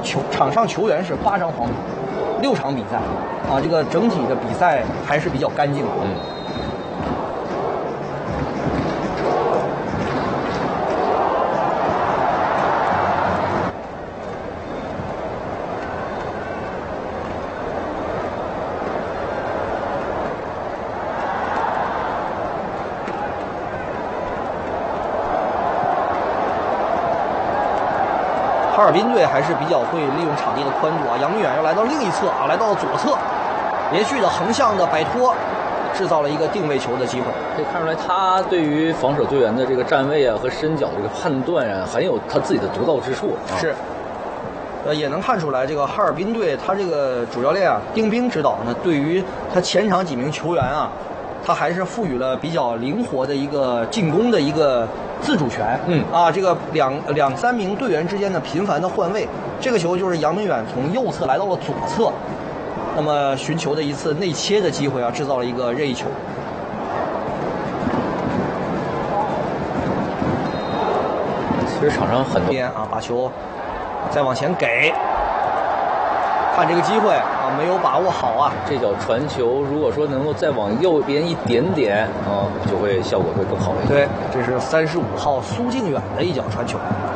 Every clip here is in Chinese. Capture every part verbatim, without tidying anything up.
球场上球员是八张黄牌，六场比赛，啊，这个整体的比赛还是比较干净的。 嗯。 哈尔滨队还是比较会利用场地的宽度啊，杨明远要来到另一侧啊，来到左侧，连续的横向的摆脱，制造了一个定位球的机会。 可以看出来，他对于防守队员的这个站位啊和身脚这个判断啊，很有他自己的独到之处。啊、 是，呃，也能看出来，这个哈尔滨队他这个主教练啊丁冰指导呢，对于他前场几名球员啊，他还是赋予了比较灵活的一个进攻的一个自主权。 嗯啊，这个两两三名队员之间的频繁的换位，这个球就是杨明远从右侧来到了左侧，那么寻求的一次内切的机会啊，制造了一个任意球。 其实场上很多边啊，把球再往前给，看这个机会啊，没有把握好啊。 这脚传球，如果说能够再往右边一点点啊，就会效果会更好一点。 对，这是三十五号苏靖远的一脚传球。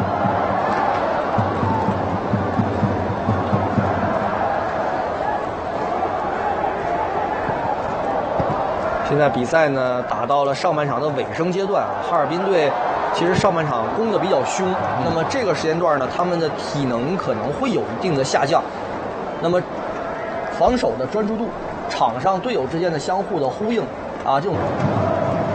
现在比赛呢打到了上半场的尾声阶段啊，哈尔滨队其实上半场攻得比较凶，那么这个时间段呢，他们的体能可能会有一定的下降，那么防守的专注度，场上队友之间的相互的呼应啊，这种。